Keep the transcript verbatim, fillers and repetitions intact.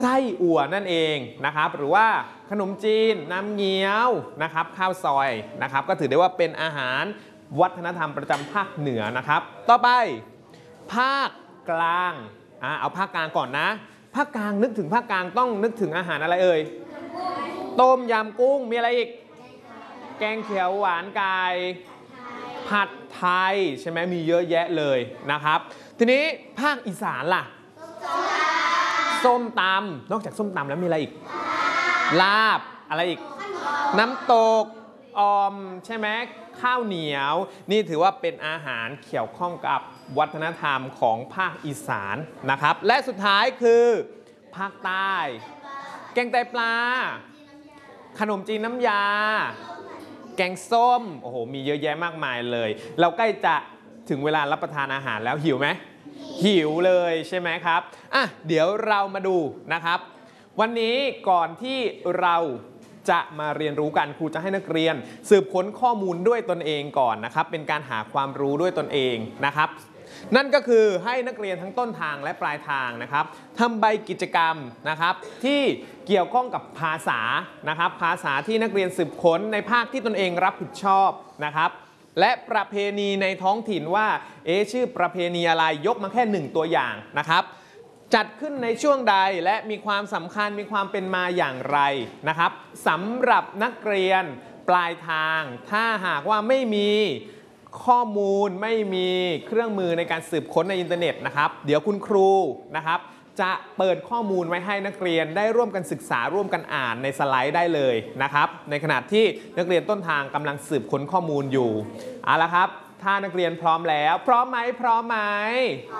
ไส้อั่วนั่นเองนะครับหรือว่าขนมจีนน้ำเงี้ยวนะครับข้าวซอยนะครับก็ถือได้ว่าเป็นอาหารวัฒนธรรมประจำภาคเหนือนะครับต่อไปภาคกลางอ่าเอาภาคกลางก่อนนะภาคกลางนึกถึงภาคกลางต้องนึกถึงอาหารอะไรเอ่ยต้มยำกุ้งมีอะไรอีกแกงเขียวหวานไก่ผัดไทยใช่ไหมมีเยอะแยะเลยนะครับทีนี้ภาคอีสานล่ะส้มตำนอกจากส้มตำแล้วมีอะไรอีกลาบอะไรอีกน้ำตกออมใช่ไหมข้าวเหนียวนี่ถือว่าเป็นอาหารเกี่ยวข้องกับวัฒนธรรมของภาคอีสานนะครับและสุดท้ายคือภาคใต้แกงไตปลาขนมจีนน้ำยาแกงส้มโอ้โหมีเยอะแยะมากมายเลยเราใกล้จะถึงเวลารับประทานอาหารแล้วหิวไหมหิวเลยใช่ไหมครับอ่ะเดี๋ยวเรามาดูนะครับวันนี้ก่อนที่เราจะมาเรียนรู้กันครูจะให้นักเรียนสืบค้นข้อมูลด้วยตนเองก่อนนะครับเป็นการหาความรู้ด้วยตนเองนะครับนั่นก็คือให้นักเรียนทั้งต้นทางและปลายทางนะครับทำใบกิจกรรมนะครับที่เกี่ยวข้องกับภาษานะครับภาษาที่นักเรียนสืบค้นในภาคที่ตนเองรับผิดชอบนะครับและประเพณีในท้องถิ่นว่าเอ๊ะชื่อประเพณีอะไรยกมาแค่หนึ่งตัวอย่างนะครับจัดขึ้นในช่วงใดและมีความสำคัญมีความเป็นมาอย่างไรนะครับสำหรับนักเรียนปลายทางถ้าหากว่าไม่มีข้อมูลไม่มีเครื่องมือในการสืบค้นในอินเทอร์เน็ตนะครับเดี๋ยวคุณครูนะครับจะเปิดข้อมูลไว้ให้นักเรียนได้ร่วมกันศึกษาร่วมกันอ่านในสไลด์ได้เลยนะครับในขณะที่นักเรียนต้นทางกำลังสืบค้นข้อมูลอยู่เอาละครับถ้านักเรียนพร้อมแล้วพร้อมไหมพร้อมไหม